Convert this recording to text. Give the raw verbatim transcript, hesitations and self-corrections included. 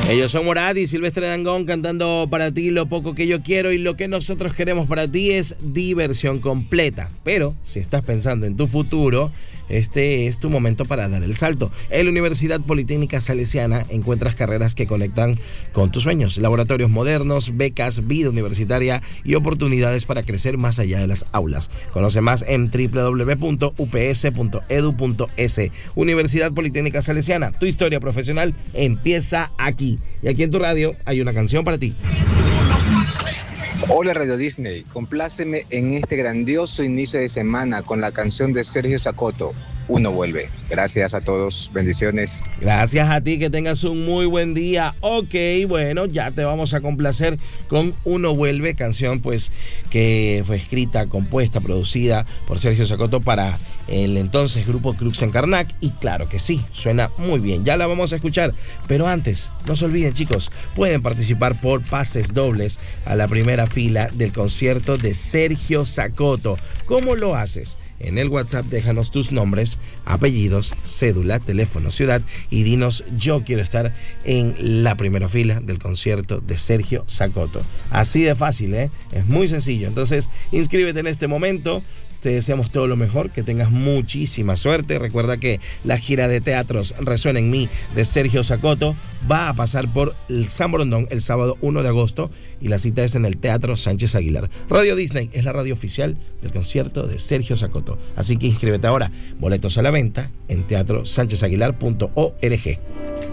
Ellos son Morat y Silvestre Dangond cantando para ti lo poco que yo quiero, y lo que nosotros queremos para ti es diversión completa. Pero si estás pensando en tu futuro, este es tu momento para dar el salto. En la Universidad Politécnica Salesiana encuentras carreras que conectan con tus sueños, laboratorios modernos, becas, vida universitaria y oportunidades para crecer más allá de las aulas. Conoce más en doble u doble u doble u punto u p s punto e d u punto e s. Universidad Politécnica Salesiana, tu historia profesional empieza aquí. Y aquí en tu radio hay una canción para ti. Hola Radio Disney, compláceme en este grandioso inicio de semana con la canción de Sergio Sacoto, Uno Vuelve. Gracias a todos, bendiciones. Gracias a ti, que tengas un muy buen día. Ok, bueno, ya te vamos a complacer con Uno Vuelve, canción pues que fue escrita, compuesta, producida por Sergio Sacoto para el entonces grupo Crux en Karnak, y claro que sí, suena muy bien, ya la vamos a escuchar, pero antes, no se olviden chicos, pueden participar por pases dobles a la primera fila del concierto de Sergio Sacoto. ¿Cómo lo haces? En el WhatsApp déjanos tus nombres, apellidos, cédula, teléfono, ciudad y dinos: yo quiero estar en la primera fila del concierto de Sergio Sacoto. Así de fácil, ¿eh? Es muy sencillo. Entonces, inscríbete en este momento. Te deseamos todo lo mejor, que tengas muchísima suerte. Recuerda que la gira de teatros Resuena en mí de Sergio Sacoto va a pasar por el San Borondón el sábado uno de agosto, y la cita es en el Teatro Sánchez Aguilar. Radio Disney es la radio oficial del concierto de Sergio Sacoto. Así que inscríbete ahora. Boletos a la venta en teatro sánchez aguilar punto org.